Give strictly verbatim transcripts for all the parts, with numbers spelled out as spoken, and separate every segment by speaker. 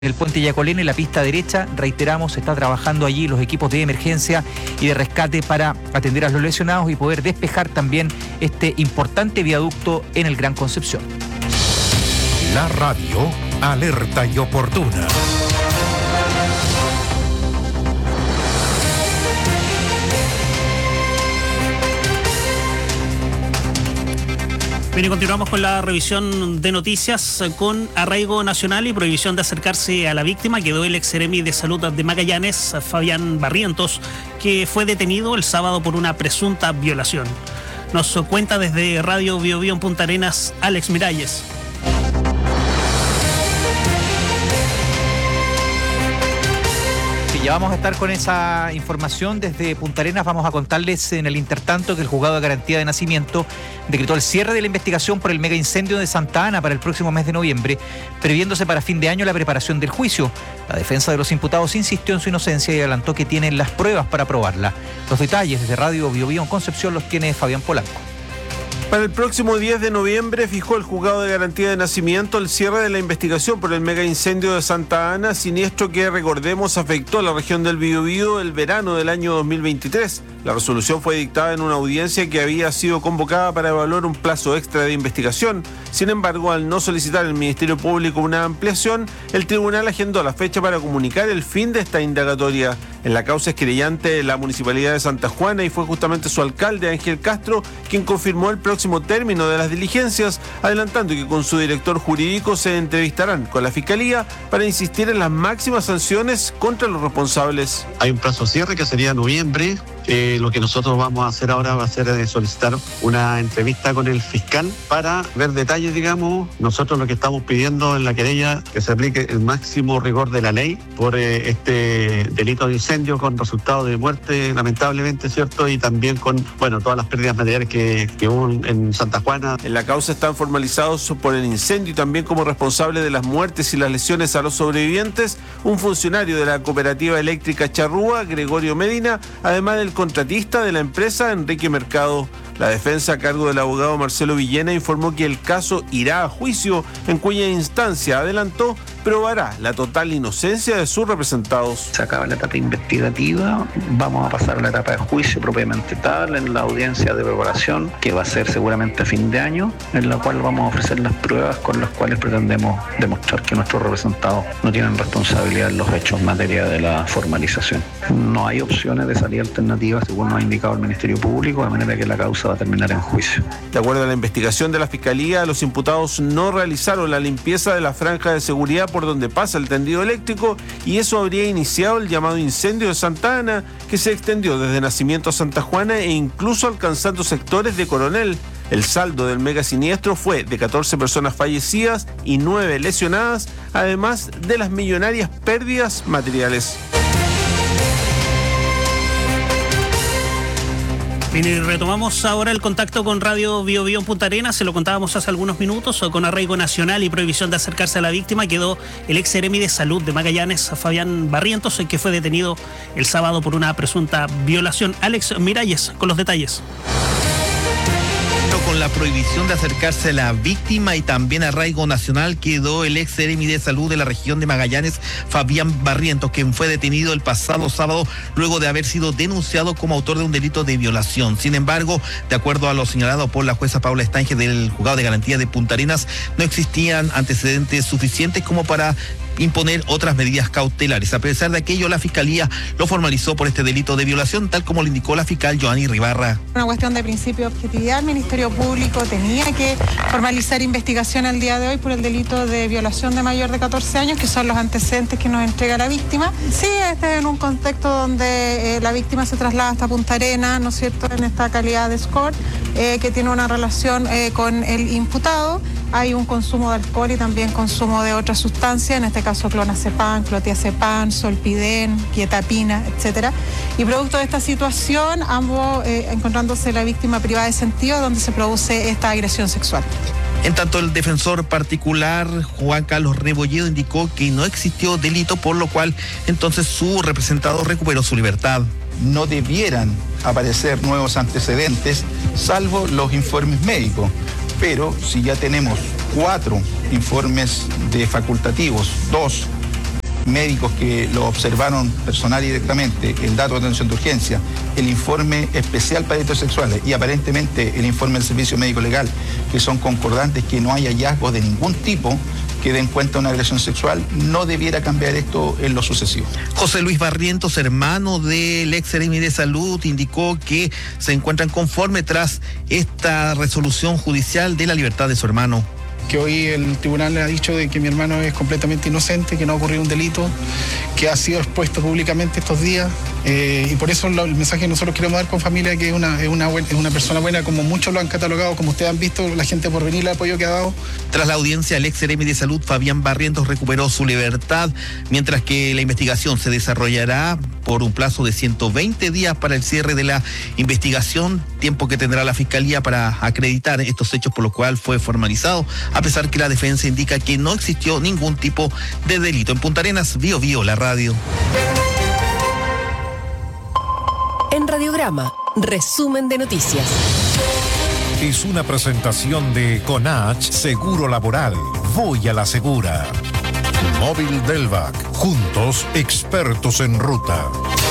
Speaker 1: El puente Yacolena y la pista derecha, reiteramos, está trabajando allí los equipos de emergencia y de rescate para atender a los lesionados y poder despejar también este importante viaducto en el Gran Concepción.
Speaker 2: La radio alerta y oportuna.
Speaker 3: Bien, y continuamos con la revisión de noticias con arraigo nacional y prohibición de acercarse a la víctima. Quedó el ex seremi de salud de Magallanes, Fabián Barrientos, que fue detenido el sábado por una presunta violación. Nos cuenta desde Radio Bio Bio en Punta Arenas, Alex Miralles.
Speaker 1: Ya vamos a estar con esa información desde Punta Arenas. Vamos a contarles en el intertanto que el Juzgado de Garantía de Nacimiento decretó el cierre de la investigación por el mega incendio de Santa Ana para el próximo mes de noviembre, previéndose para fin de año la preparación del juicio. La defensa de los imputados insistió en su inocencia y adelantó que tienen las pruebas para probarla. Los detalles desde Radio Bio Bio en Concepción los tiene Fabián Polanco.
Speaker 4: Para el próximo diez de noviembre fijó el Juzgado de Garantía de Nacimiento el cierre de la investigación por el mega incendio de Santa Ana, siniestro que, recordemos, afectó a la región del Biobío el verano del año dos mil veintitrés. La resolución fue dictada en una audiencia que había sido convocada para evaluar un plazo extra de investigación. Sin embargo, al no solicitar el Ministerio Público una ampliación, el tribunal agendó la fecha para comunicar el fin de esta indagatoria. En la causa es querellante la Municipalidad de Santa Juana y fue justamente su alcalde, Ángel Castro, quien confirmó el próximo término de las diligencias, adelantando que con su director jurídico se entrevistarán con la Fiscalía para insistir en las máximas sanciones contra los responsables.
Speaker 5: Hay un plazo cierre que sería noviembre. Eh, lo que nosotros vamos a hacer ahora va a ser eh, solicitar una entrevista con el fiscal para ver detalles, digamos. Nosotros lo que estamos pidiendo en la querella que se aplique el máximo rigor de la ley por eh, este delito de incendio con resultado de muerte, lamentablemente, ¿cierto? Y también con, bueno, todas las pérdidas materiales que, que hubo en Santa Juana.
Speaker 4: En la causa están formalizados por el incendio y también como responsable de las muertes y las lesiones a los sobrevivientes un funcionario de la Cooperativa Eléctrica Charrúa, Gregorio Medina, además del contratista de la empresa, Enrique Mercado. La defensa, a cargo del abogado Marcelo Villena, informó que el caso irá a juicio, en cuya instancia, adelantó, probará la total inocencia de sus representados.
Speaker 6: Se acaba la etapa investigativa, vamos a pasar a la etapa de juicio propiamente tal, en la audiencia de preparación, que va a ser seguramente a fin de año, en la cual vamos a ofrecer las pruebas con las cuales pretendemos demostrar que nuestros representados no tienen responsabilidad en los hechos en materia de la formalización. No hay opciones de salida alternativa, según nos ha indicado el Ministerio Público, de manera que la causa va a terminar en juicio.
Speaker 4: De acuerdo a la investigación de la Fiscalía, los imputados no realizaron la limpieza de la franja de seguridad por donde pasa el tendido eléctrico y eso habría iniciado el llamado incendio de Santa Ana, que se extendió desde Nacimiento a Santa Juana e incluso alcanzando sectores de Coronel. El saldo del mega siniestro fue de catorce personas fallecidas y nueve lesionadas, además de las millonarias pérdidas materiales.
Speaker 3: Bien, y retomamos ahora el contacto con Radio Bio Bio en Punta Arenas. Se lo contábamos hace algunos minutos. Con arraigo nacional y prohibición de acercarse a la víctima, quedó el ex seremi de salud de Magallanes, Fabián Barrientos, el que fue detenido el sábado por una presunta violación. Alex Miralles con los detalles.
Speaker 7: Con la prohibición de acercarse a la víctima y también arraigo nacional, quedó el ex seremi de salud de la región de Magallanes, Fabián Barrientos, quien fue detenido el pasado sábado luego de haber sido denunciado como autor de un delito de violación. Sin embargo, de acuerdo a lo señalado por la jueza Paula Estange del Juzgado de Garantía de Punta Arenas, no existían antecedentes suficientes como para imponer otras medidas cautelares. A pesar de aquello, la Fiscalía lo formalizó por este delito de violación, tal como lo indicó la fiscal Joanny Ribarra.
Speaker 8: Una cuestión de principio de objetividad. El Ministerio Público tenía que formalizar investigación el día de hoy por el delito de violación de mayor de catorce años, que son los antecedentes que nos entrega la víctima. Sí, este es en un contexto donde eh, la víctima se traslada hasta Punta Arenas, ¿no es cierto?, en esta calidad de escort, eh, que tiene una relación eh, con el imputado. Hay un consumo de alcohol y también consumo de otras sustancias, en este caso clonazepam, clotiazepam, solpidem, quietapina, etcétera. Y producto de esta situación, ambos eh, encontrándose la víctima privada de sentido, donde se produce esta agresión sexual.
Speaker 7: En tanto, el defensor particular, Juan Carlos Rebolledo, indicó que no existió delito, por lo cual entonces su representado recuperó su libertad.
Speaker 9: No debieran aparecer nuevos antecedentes, salvo los informes médicos. Pero si ya tenemos cuatro informes de facultativos, dos médicos que lo observaron personal y directamente, el dato de atención de urgencia, el informe especial para delitos sexuales y aparentemente el informe del Servicio Médico Legal, que son concordantes, que no hay hallazgos de ningún tipo que den cuenta de una agresión sexual, no debiera cambiar esto en lo sucesivo.
Speaker 7: José Luis Barrientos, hermano del ex Seremi de Salud, indicó que se encuentran conformes tras esta resolución judicial de la libertad de su hermano.
Speaker 10: Que hoy el tribunal le ha dicho de que mi hermano es completamente inocente, que no ha ocurrido un delito, que ha sido expuesto públicamente estos días, eh, y por eso lo, el mensaje que nosotros queremos dar con familia, que es una, es, una buena, es una persona buena, como muchos lo han catalogado, como ustedes han visto, la gente por venir, el apoyo que ha dado.
Speaker 7: Tras la audiencia, el ex Seremi de Salud, Fabián Barrientos, recuperó su libertad, mientras que la investigación se desarrollará por un plazo de ciento veinte días para el cierre de la investigación, tiempo que tendrá la Fiscalía para acreditar estos hechos, por lo cual fue formalizado, a pesar que la defensa indica que no existió ningún tipo de delito. En Punta Arenas, Bio Bio, la radio.
Speaker 11: En Radiograma, resumen de noticias.
Speaker 2: Es una presentación de CONACH Seguro Laboral. Voy a la segura. Móvil Delvac. Juntos, expertos en ruta.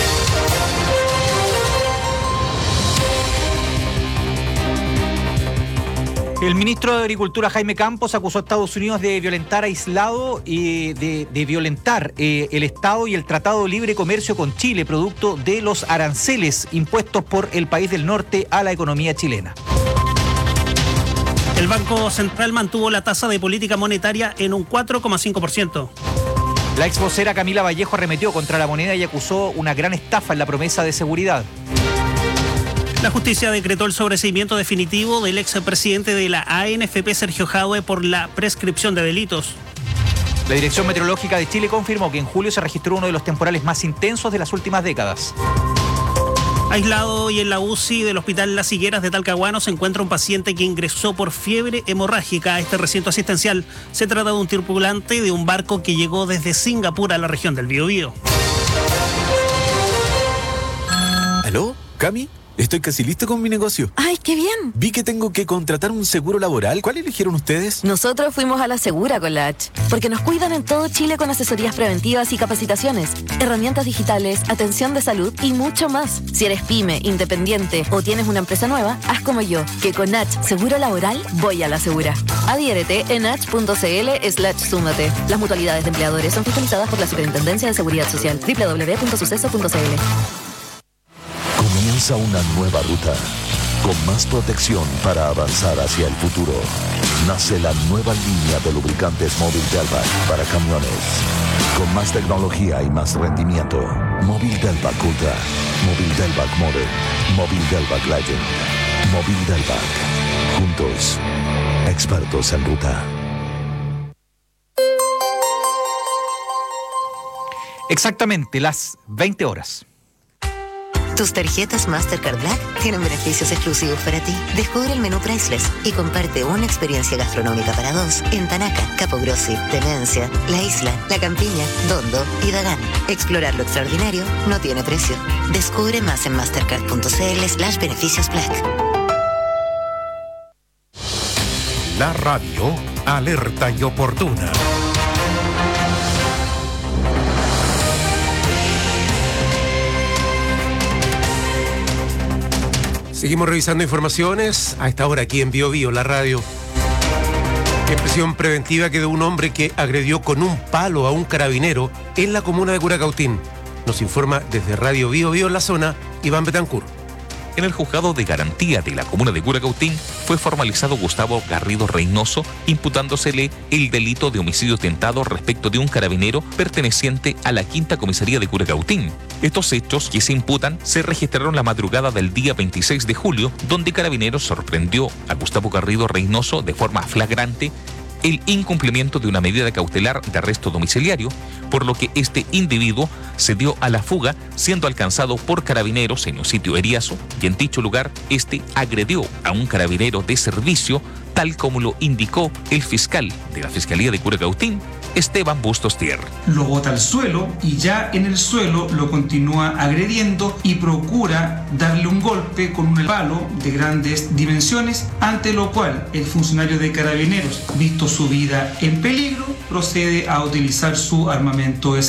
Speaker 1: El ministro de Agricultura, Jaime Campos, acusó a Estados Unidos de violentar aislado y de, de violentar eh, el Estado y el Tratado de Libre Comercio con Chile, producto de los aranceles impuestos por el país del norte a la economía chilena.
Speaker 3: El Banco Central mantuvo la tasa de política monetaria en un cuatro coma cinco por ciento.
Speaker 1: La ex vocera Camila Vallejo arremetió contra la moneda y acusó una gran estafa en la promesa de seguridad.
Speaker 3: La justicia decretó el sobreseimiento definitivo del expresidente de la A N F P, Sergio Jadue, por la prescripción de delitos.
Speaker 1: La Dirección Meteorológica de Chile confirmó que en julio se registró uno de los temporales más intensos de las últimas décadas.
Speaker 3: Aislado y en la U C I del Hospital Las Higueras de Talcahuano se encuentra un paciente que ingresó por fiebre hemorrágica a este recinto asistencial. Se trata de un tripulante de un barco que llegó desde Singapur a la región del Biobío.
Speaker 12: ¿Aló? ¿Cami? Estoy casi listo con mi negocio.
Speaker 13: ¡Ay, qué bien!
Speaker 12: Vi que tengo que contratar un seguro laboral. ¿Cuál eligieron ustedes?
Speaker 13: Nosotros fuimos a la Segura con la H, porque nos cuidan en todo Chile con asesorías preventivas y capacitaciones, herramientas digitales, atención de salud y mucho más. Si eres pyme, independiente o tienes una empresa nueva, haz como yo, que con H Seguro Laboral voy a la Segura. Adhiérete en h.cl slash súmate. Las mutualidades de empleadores son fiscalizadas por la Superintendencia de Seguridad Social. doble u doble u doble u punto suceso punto c l.
Speaker 14: Comienza una nueva ruta, con más protección para avanzar hacia el futuro. Nace la nueva línea de lubricantes Móvil Delvac para camiones. Con más tecnología y más rendimiento. Móvil Delvac Ultra, Móvil Delvac Model, Móvil Delvac Legend, Móvil Delvac. Juntos, expertos en ruta.
Speaker 1: Exactamente las veinte horas.
Speaker 15: Tus tarjetas Mastercard Black tienen beneficios exclusivos para ti. Descubre el menú Priceless y comparte una experiencia gastronómica para dos en Tanaca, Capogrossi, Demencia, La Isla, La Campiña, Dondo y Dagán. Explorar lo extraordinario no tiene precio. Descubre más en mastercard.cl slash beneficios Black.
Speaker 2: La radio alerta y oportuna.
Speaker 16: Seguimos revisando informaciones a esta hora aquí en Bio Bio, la radio. En prisión preventiva quedó un hombre que agredió con un palo a un carabinero en la comuna de Curacautín. Nos informa desde Radio Bio Bio en la zona, Iván Betancourt.
Speaker 17: En el juzgado de garantía de la comuna de Curacautín fue formalizado Gustavo Garrido Reynoso, imputándosele el delito de homicidio tentado respecto de un carabinero perteneciente a la quinta comisaría de Curacautín. Estos hechos que se imputan se registraron la madrugada del día veintiséis de julio, donde Carabineros sorprendió a Gustavo Garrido Reynoso de forma flagrante el incumplimiento de una medida cautelar de arresto domiciliario, por lo que este individuo se dio a la fuga, siendo alcanzado por carabineros en un sitio eriazo, y en dicho lugar este agredió a un carabinero de servicio, tal como lo indicó el fiscal de la Fiscalía de Curacautín, Esteban Bustos Tier.
Speaker 18: Lo bota al suelo y ya en el suelo lo continúa agrediendo y procura darle un golpe con un palo de grandes dimensiones, ante lo cual el funcionario de Carabineros, visto su vida en peligro, procede a utilizar su armamento